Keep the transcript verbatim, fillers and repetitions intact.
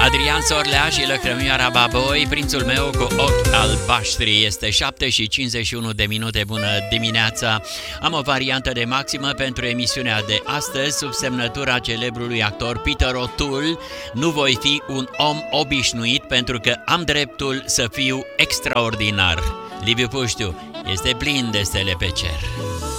Adrian Sorlea și Lăcrămioara Baboi, prințul meu cu ochi albaștri. Este șapte și cincizeci și unu de minute, bună dimineața. Am o variantă de maximă pentru emisiunea de astăzi, sub semnătura celebrului actor Peter O'Toole. Nu voi fi un om obișnuit pentru că am dreptul să fiu extraordinar. Liviu Puștiu, este plin de stele pe cer.